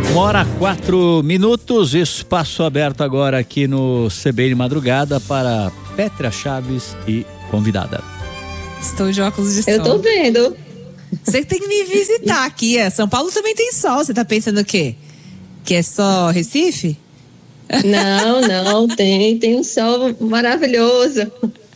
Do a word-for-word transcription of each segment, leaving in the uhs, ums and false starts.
Uma hora quatro minutos, espaço aberto agora aqui no C B N Madrugada para Pétria Chaves e convidada. Estou de óculos de sol. Eu tô vendo. Você tem que me visitar aqui. É. São Paulo também tem sol. Você tá pensando o quê? Que é só Recife? Não, não, tem, tem um sol maravilhoso.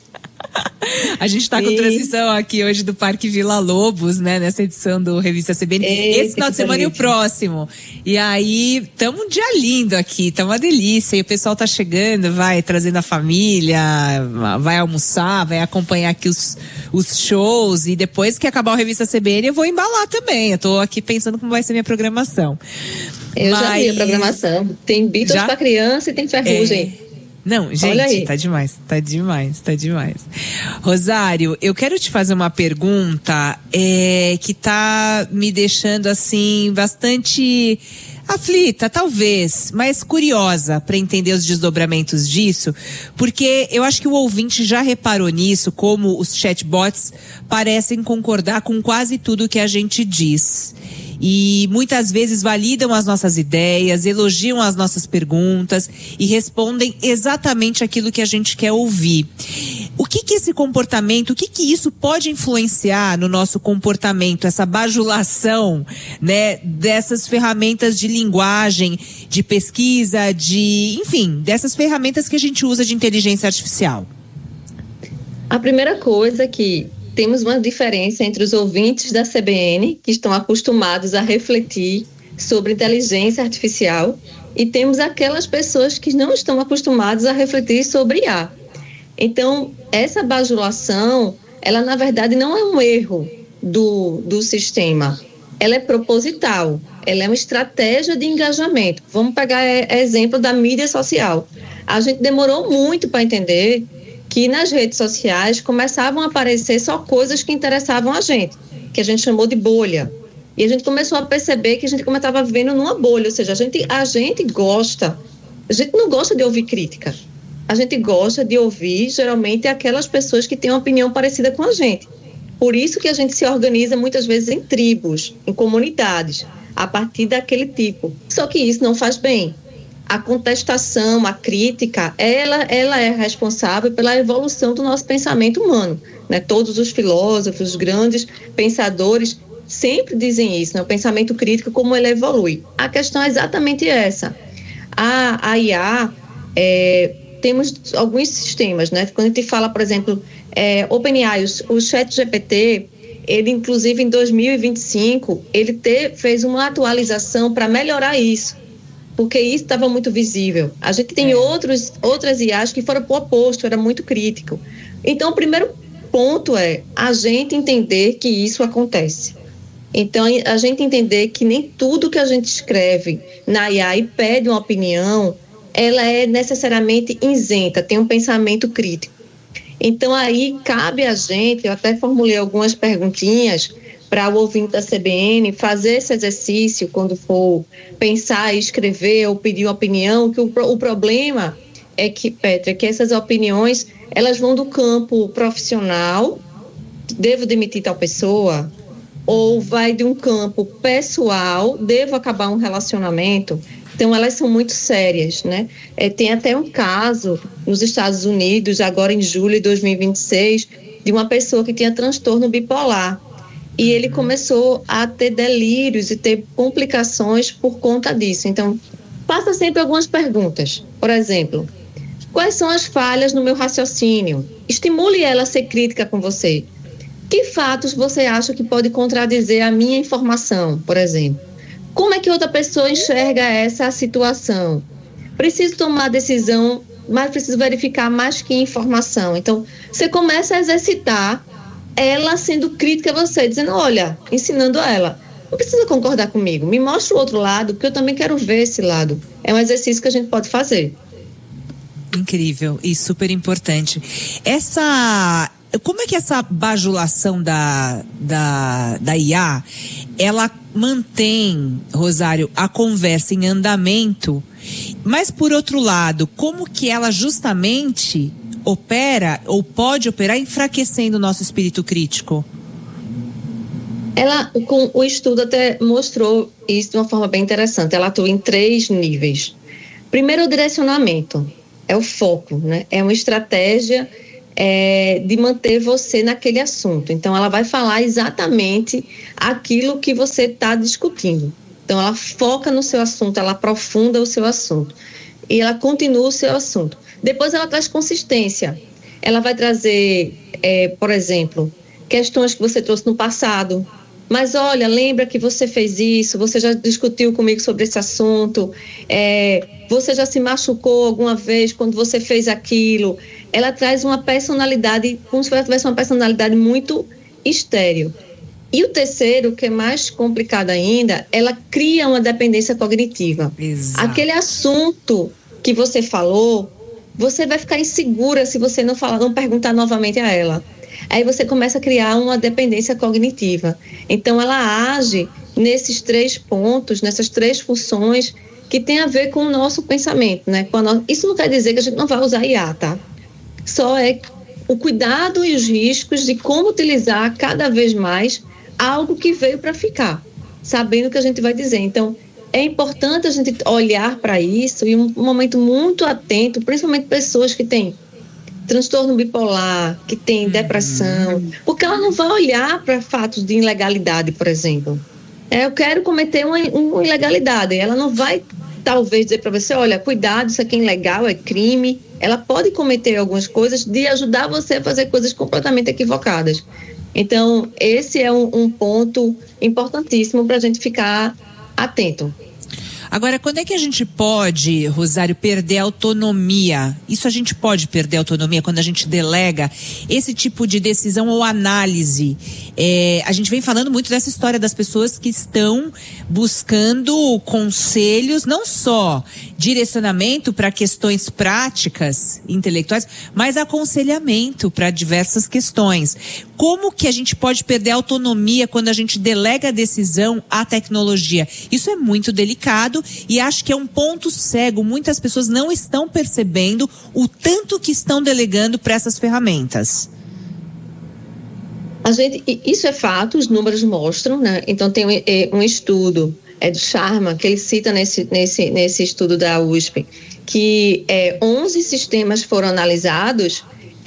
A gente tá com e... transmissão aqui hoje do Parque Vila Lobos, né? Nessa edição do Revista C B N. Eita, esse final de semana bonito. E o próximo. E aí, tamo um dia lindo aqui, tá uma delícia. E o pessoal tá chegando, vai trazendo a família, vai almoçar, vai acompanhar aqui os, os shows. E depois que acabar o Revista C B N, eu vou embalar também. Eu tô aqui pensando como vai ser minha programação. Eu Mas... já vi a programação. Tem Beatles já? Pra criança e tem Ferrugem. É... Não, gente, tá demais, tá demais, tá demais. Rosário, eu quero te fazer uma pergunta é, que tá me deixando, assim, bastante aflita, talvez, mas curiosa para entender os desdobramentos disso, porque eu acho que o ouvinte já reparou nisso, como os chatbots parecem concordar com quase tudo que a gente diz. E muitas vezes validam as nossas ideias, elogiam as nossas perguntas e respondem exatamente aquilo que a gente quer ouvir. O que que esse comportamento, o que que isso pode influenciar no nosso comportamento, essa bajulação, né, dessas ferramentas de linguagem, de pesquisa, de, enfim, dessas ferramentas que a gente usa de inteligência artificial? A primeira coisa que temos uma diferença entre os ouvintes da C B N, que estão acostumados a refletir sobre inteligência artificial, e temos aquelas pessoas que não estão acostumadas a refletir sobre I A. Então, essa bajulação, ela na verdade não é um erro do, do sistema, ela é proposital, ela é uma estratégia de engajamento. Vamos pegar é, exemplo da mídia social. A gente demorou muito para entender que nas redes sociais começavam a aparecer só coisas que interessavam a gente, que a gente chamou de bolha. E a gente começou a perceber que a gente estava vivendo numa bolha, ou seja, a gente, a gente gosta, a gente não gosta de ouvir crítica, a gente gosta de ouvir, geralmente, aquelas pessoas que têm uma opinião parecida com a gente. Por isso que a gente se organiza muitas vezes em tribos, em comunidades, a partir daquele tipo. Só que isso não faz bem. A contestação, a crítica, ela, ela é responsável pela evolução do nosso pensamento humano, né? Todos os filósofos, os grandes pensadores sempre dizem isso, né? O pensamento crítico, como ele evolui. A questão é exatamente essa. A, a I A, é, temos alguns sistemas, né? Quando a gente fala, por exemplo, é, OpenAI, o, o ChatGPT, ele, inclusive, em dois mil e vinte e cinco, ele te, fez uma atualização para melhorar isso, porque isso estava muito visível. A gente tem é. outros, outras I As que foram para o oposto, era muito crítico. Então, o primeiro ponto é a gente entender que isso acontece. Então, a gente entender que nem tudo que a gente escreve na I A e pede uma opinião, ela é necessariamente isenta, tem um pensamento crítico. Então, aí cabe a gente, eu até formulei algumas perguntinhas para o ouvinte da C B N fazer esse exercício quando for pensar, escrever ou pedir uma opinião, que o, o problema é que, Pétria, que essas opiniões, elas vão do campo profissional, devo demitir tal pessoa, ou vai de um campo pessoal, devo acabar um relacionamento. Então, elas são muito sérias, né? É, tem até um caso nos Estados Unidos, agora em julho de dois mil e vinte e seis, de uma pessoa que tinha transtorno bipolar. E ele começou a ter delírios e ter complicações por conta disso. Então, faça sempre algumas perguntas. Por exemplo, quais são as falhas no meu raciocínio? Estimule ela a ser crítica com você. Que fatos você acha que pode contradizer a minha informação, por exemplo? Como é que outra pessoa enxerga essa situação? Preciso tomar decisão, mas preciso verificar mais que informação. Então, você começa a exercitar ela sendo crítica a você, dizendo, olha, ensinando a ela, não precisa concordar comigo, me mostra o outro lado, porque eu também quero ver esse lado. É um exercício que a gente pode fazer. Incrível e super importante. Essa, como é que essa bajulação da, da, da I A, ela mantém, Rosário, a conversa em andamento, mas por outro lado, como que ela justamente opera ou pode operar enfraquecendo o nosso espírito crítico? Ela, com o estudo até mostrou isso de uma forma bem interessante. Ela atua em três níveis. Primeiro, o direcionamento. É o foco, né? É uma estratégia é, de manter você naquele assunto. Então, ela vai falar exatamente aquilo que você está discutindo. Então, ela foca no seu assunto, ela aprofunda o seu assunto. E ela continua o seu assunto. Depois, ela traz consistência. Ela vai trazer, é, por exemplo, questões que você trouxe no passado. Mas, olha, lembra que você fez isso, você já discutiu comigo sobre esse assunto, é, você já se machucou alguma vez quando você fez aquilo. Ela traz uma personalidade, como se ela tivesse uma personalidade muito estéril. E o terceiro, que é mais complicado ainda, ela cria uma dependência cognitiva. Exato. Aquele assunto que você falou, você vai ficar insegura se você não falar, não perguntar novamente a ela. Aí você começa a criar uma dependência cognitiva. Então, ela age nesses três pontos, nessas três funções que tem a ver com o nosso pensamento, né? Com a no... Isso não quer dizer que a gente não vai usar I A, tá? Só é o cuidado e os riscos de como utilizar cada vez mais algo que veio para ficar, sabendo o que a gente vai dizer. Então, é importante a gente olhar para isso e um momento muito atento, principalmente pessoas que têm transtorno bipolar, que tem depressão, uhum. porque ela não vai olhar para fatos de ilegalidade, por exemplo. É, eu quero cometer uma, uma ilegalidade. Ela não vai, talvez, dizer para você, olha, cuidado, isso aqui é ilegal, é crime. Ela pode cometer algumas coisas de ajudar você a fazer coisas completamente equivocadas. Então, esse é um, um ponto importantíssimo para a gente ficar atento. Agora, quando é que a gente pode, Rosário, perder a autonomia? Isso a gente pode perder a autonomia quando a gente delega esse tipo de decisão ou análise? É, a gente vem falando muito dessa história das pessoas que estão buscando conselhos, não só direcionamento para questões práticas, intelectuais, mas aconselhamento para diversas questões. Como que a gente pode perder a autonomia quando a gente delega a decisão à tecnologia? Isso é muito delicado e acho que é um ponto cego. Muitas pessoas não estão percebendo o tanto que estão delegando para essas ferramentas. A gente, isso é fato, os números mostram, né? Então tem um, um estudo é do Sharma, que ele cita nesse, nesse, nesse estudo da U S P, que é, onze sistemas foram analisados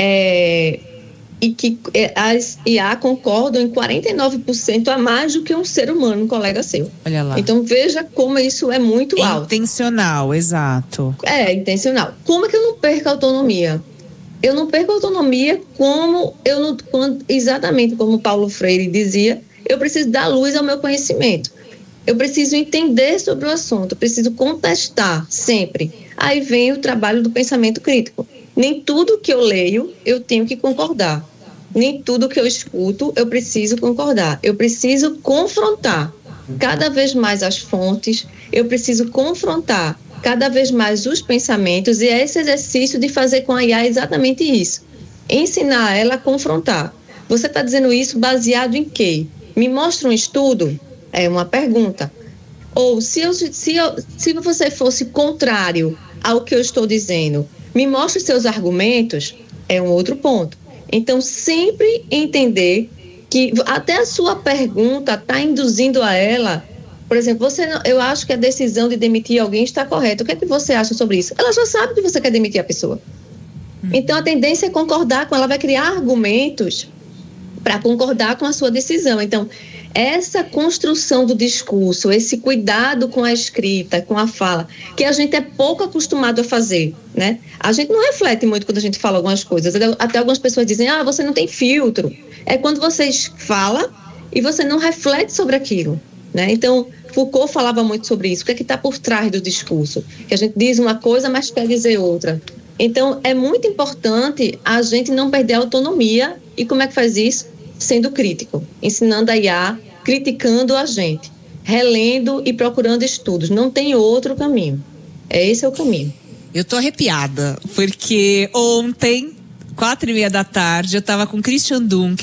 é, e que é, as I A concordam em quarenta e nove por cento a mais do que um ser humano, um colega seu. Olha lá. Então veja como isso é muito é alto. Intencional, exato. É, intencional. Como é que eu não perco a autonomia? Eu não perco a autonomia como eu não, quando, exatamente como Paulo Freire dizia, eu preciso dar luz ao meu conhecimento. Eu preciso entender sobre o assunto, eu preciso contestar sempre. Aí vem o trabalho do pensamento crítico. Nem tudo que eu leio eu tenho que concordar. Nem tudo que eu escuto eu preciso concordar. Eu preciso confrontar cada vez mais as fontes, eu preciso confrontar cada vez mais os pensamentos, e é esse exercício de fazer com a I A exatamente isso. Ensinar ela a confrontar. Você está dizendo isso baseado em quê? Me mostra um estudo? É uma pergunta. Ou se, eu, se, eu, se você fosse contrário ao que eu estou dizendo, me mostre seus argumentos? É um outro ponto. Então, sempre entender que até a sua pergunta está induzindo a ela. Por exemplo, você, eu acho que a decisão de demitir alguém está correta. O que é que você acha sobre isso? Ela já sabe que você quer demitir a pessoa. Hum. Então, a tendência é concordar com ela, vai criar argumentos para concordar com a sua decisão. Então, essa construção do discurso, esse cuidado com a escrita, com a fala, que a gente é pouco acostumado a fazer, né? A gente não reflete muito quando a gente fala algumas coisas. Até algumas pessoas dizem, ah, você não tem filtro. É quando você fala e você não reflete sobre aquilo, né? Então, Foucault falava muito sobre isso. O que é que está por trás do discurso? Que a gente diz uma coisa, mas quer dizer outra. Então, é muito importante a gente não perder a autonomia. E como é que faz isso? Sendo crítico, ensinando a I A, criticando a gente, relendo e procurando estudos. Não tem outro caminho. Esse é o caminho. Eu tô arrepiada, porque ontem, quatro e meia da tarde, eu tava com Christian Dunker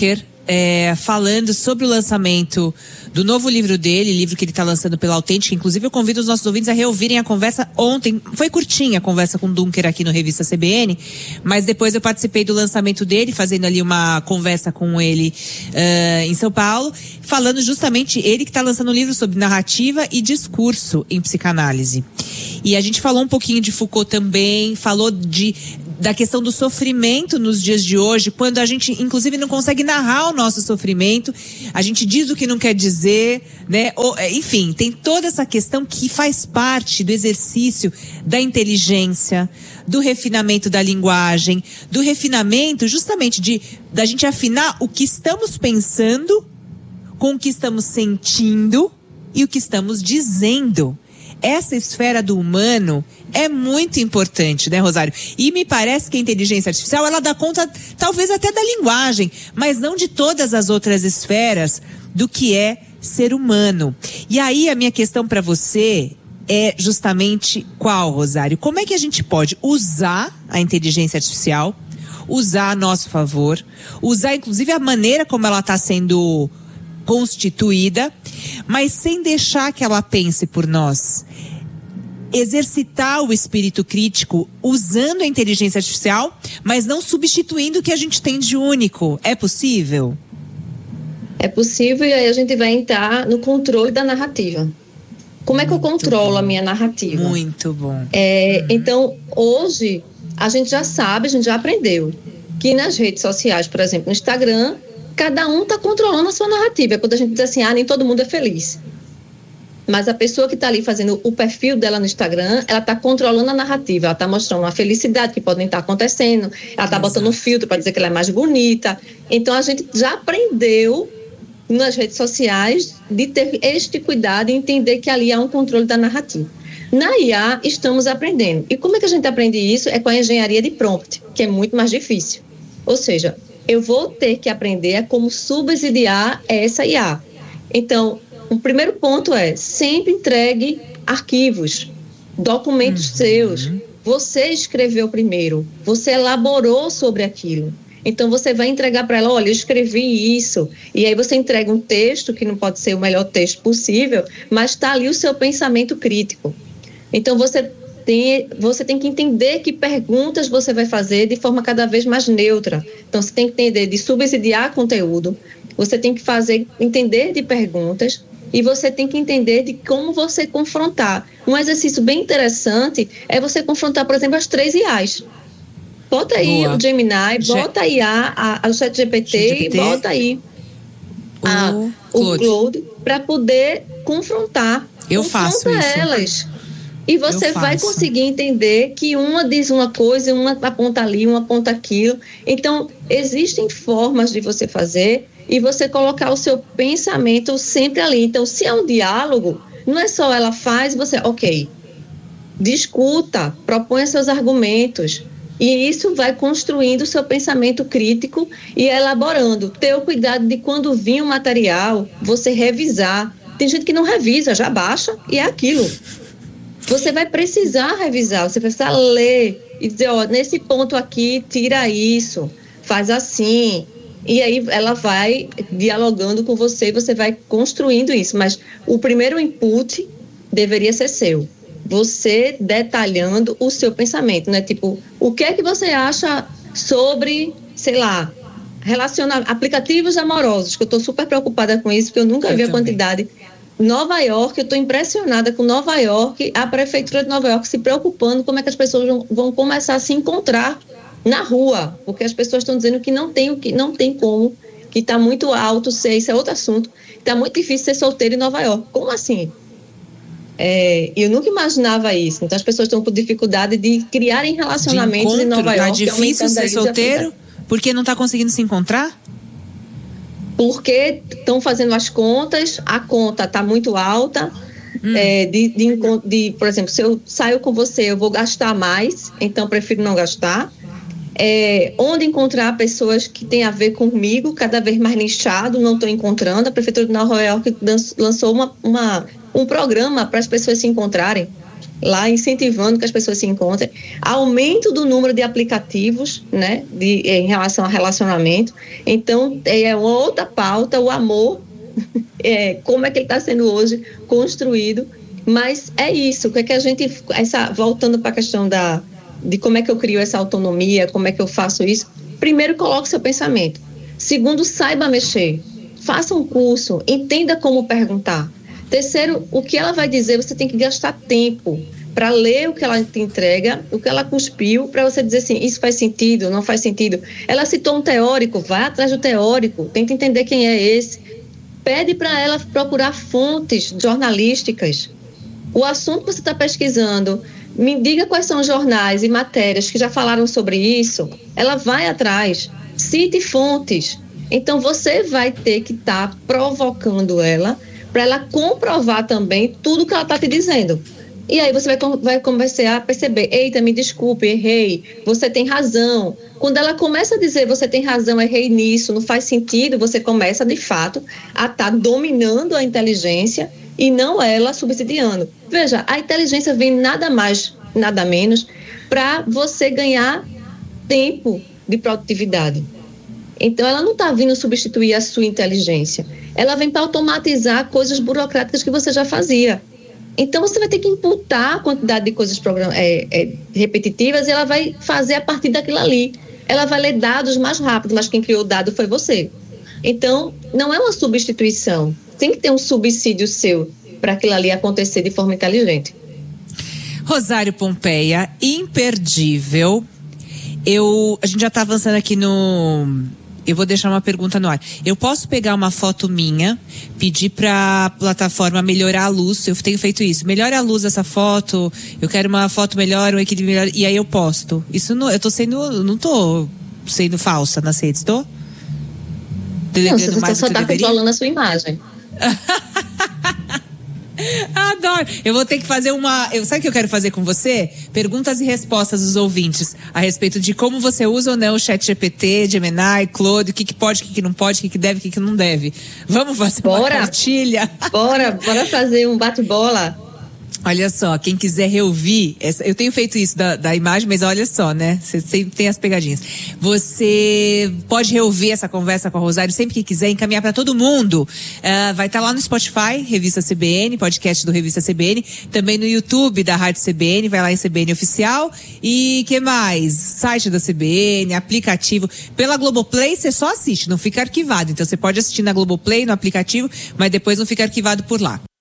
é, falando sobre o lançamento do novo livro dele, livro que ele está lançando pela Autêntica. Inclusive, eu convido os nossos ouvintes a reouvirem a conversa ontem. Foi curtinha a conversa com o Dunker aqui no Revista C B N, mas depois eu participei do lançamento dele, fazendo ali uma conversa com ele uh, em São Paulo, falando justamente, ele que está lançando um livro sobre narrativa e discurso em psicanálise. E a gente falou um pouquinho de Foucault também, falou de da questão do sofrimento nos dias de hoje, quando a gente, inclusive, não consegue narrar o nosso sofrimento, a gente diz o que não quer dizer, né? Ou, enfim, tem toda essa questão que faz parte do exercício da inteligência, do refinamento da linguagem, do refinamento justamente de da gente afinar o que estamos pensando com o que estamos sentindo e o que estamos dizendo. Essa esfera do humano é muito importante, né, Rosário? E me parece que a inteligência artificial, ela dá conta, talvez até da linguagem, mas não de todas as outras esferas do que é ser humano. E aí a minha questão para você é justamente qual, Rosário? Como é que a gente pode usar a inteligência artificial, usar a nosso favor, usar inclusive a maneira como ela está sendo constituída, mas sem deixar que ela pense por nós. Exercitar o espírito crítico usando a inteligência artificial, mas não substituindo o que a gente tem de único. É possível? É possível, e aí a gente vai entrar no controle da narrativa. Como é que Muito eu controlo bom. a minha narrativa? Muito bom. É, uhum. Então, hoje, a gente já sabe, a gente já aprendeu que nas redes sociais, por exemplo, no Instagram, cada um está controlando a sua narrativa. É quando a gente diz assim, ah, nem todo mundo é feliz. Mas a pessoa que está ali fazendo o perfil dela no Instagram, ela está controlando a narrativa, ela está mostrando uma felicidade que pode estar acontecendo, ela está botando um filtro para dizer que ela é mais bonita. Então, a gente já aprendeu nas redes sociais de ter este cuidado e entender que ali há um controle da narrativa. Na I A, estamos aprendendo. E como é que a gente aprende isso? É com a engenharia de prompt, que é muito mais difícil. Ou seja, eu vou ter que aprender a como subsidiar essa I A. Então, o primeiro ponto é, sempre entregue arquivos, documentos uhum. seus. Você escreveu primeiro, você elaborou sobre aquilo. Então, você vai entregar para ela, olha, eu escrevi isso. E aí você entrega um texto, que não pode ser o melhor texto possível, mas está ali o seu pensamento crítico. Então, você tem, você tem que entender que perguntas você vai fazer de forma cada vez mais neutra. Então, você tem que entender de subsidiar conteúdo, você tem que fazer, entender de perguntas, e você tem que entender de como você confrontar. Um exercício bem interessante é você confrontar, por exemplo, as três I As. Bota aí Boa. o Gemini, bota aí a, a, o ChatGPT e bota aí a, o, o Claude para poder confrontar. Eu faço isso. elas. E você vai conseguir entender que uma diz uma coisa, uma aponta ali, uma aponta aquilo. Então, existem formas de você fazer e você colocar o seu pensamento sempre ali. Então, se é um diálogo, não é só ela faz, você, ok, discuta, proponha seus argumentos. E isso vai construindo o seu pensamento crítico e elaborando. Ter o cuidado de quando vir um material, você revisar. Tem gente que não revisa, já baixa e é aquilo. Você vai precisar revisar, você vai precisar ler e dizer, ó, nesse ponto aqui, tira isso, faz assim. E aí ela vai dialogando com você e você vai construindo isso. Mas o primeiro input deveria ser seu. Você detalhando o seu pensamento, né? Tipo, o que é que você acha sobre, sei lá, relaciona aplicativos amorosos, que eu estou super preocupada com isso, porque eu nunca eu vi também. a quantidade. Nova York, eu estou impressionada com Nova York, a prefeitura de Nova York se preocupando como é que as pessoas vão, vão começar a se encontrar na rua, porque as pessoas estão dizendo que não tem, que não tem como, que está muito alto ser, isso é outro assunto, está muito difícil ser solteiro em Nova York. Como assim? É, eu nunca imaginava isso. Então as pessoas estão com dificuldade de criarem relacionamentos em Nova York. Está difícil ser solteiro porque não está conseguindo se encontrar? Porque estão fazendo as contas, a conta está muito alta. Hum. É, de, de, de, por exemplo, se eu saio com você, eu vou gastar mais, então prefiro não gastar. É, onde encontrar pessoas que têm a ver comigo, cada vez mais nichado, não estou encontrando. A Prefeitura de Nova York lançou uma, uma, um programa para as pessoas se encontrarem. lá incentivando que as pessoas se encontrem, aumento do número de aplicativos, né, de, em relação ao relacionamento. Então, é uma outra pauta, o amor, é, como é que ele está sendo hoje construído, mas é isso, o que é que a gente, essa, voltando para a questão da, de como é que eu crio essa autonomia, como é que eu faço isso, primeiro, coloque seu pensamento. Segundo, saiba mexer, faça um curso, entenda como perguntar. Terceiro, o que ela vai dizer, você tem que gastar tempo para ler o que ela te entrega, o que ela cuspiu, para você dizer assim, isso faz sentido, não faz sentido. Ela citou um teórico, vai atrás do teórico, tenta entender quem é esse. Pede para ela procurar fontes jornalísticas. O assunto que você está pesquisando, me diga quais são os jornais e matérias que já falaram sobre isso. Ela vai atrás, cite fontes. Então, você vai ter que estar tá provocando ela para ela comprovar também tudo que ela está te dizendo. E aí você vai, vai começar a perceber, eita, me desculpe, errei, você tem razão. Quando ela começa a dizer, você tem razão, errei nisso, não faz sentido, você começa, de fato, a estar tá dominando a inteligência e não ela subsidiando. Veja, a inteligência vem nada mais, nada menos, para você ganhar tempo de produtividade. Então, ela não está vindo substituir a sua inteligência. Ela vem para automatizar coisas burocráticas que você já fazia. Então, você vai ter que imputar a quantidade de coisas program- é, é, repetitivas e ela vai fazer a partir daquilo ali. Ela vai ler dados mais rápido, mas quem criou o dado foi você. Então, não é uma substituição. Tem que ter um subsídio seu para aquilo ali acontecer de forma inteligente. Rosário Pompeia, imperdível. Eu, a gente já está avançando aqui no... Eu vou deixar uma pergunta no ar. Eu posso pegar uma foto minha, pedir para a plataforma melhorar a luz? Eu tenho feito isso. Melhora a luz dessa foto. Eu quero uma foto melhor, um equilíbrio melhor. E aí eu posto. Isso não, eu tô sendo, não tô sendo falsa nas redes, tô? Não, você só está controlando a sua imagem. Adoro. Eu vou ter que fazer uma... Eu, sabe o que eu quero fazer com você? Perguntas e respostas dos ouvintes a respeito de como você usa ou não o ChatGPT, Gemini, Claude, o que, que pode, o que, que não pode, o que, que deve, o que, que não deve. Vamos fazer bora, uma cartilha? Bora, bora fazer um bate-bola. Olha só, quem quiser reouvir, essa, eu tenho feito isso da, da imagem, mas olha só, né? Você sempre tem as pegadinhas. Você pode reouvir essa conversa com a Rosário sempre que quiser, encaminhar para todo mundo. Uh, vai estar tá lá no Spotify, Revista C B N, podcast do Revista C B N, também no YouTube da Rádio C B N, vai lá em C B N Oficial. E que mais? Site da C B N, aplicativo. Pela Globoplay você só assiste, não fica arquivado. Então você pode assistir na Globoplay, no aplicativo, mas depois não fica arquivado por lá.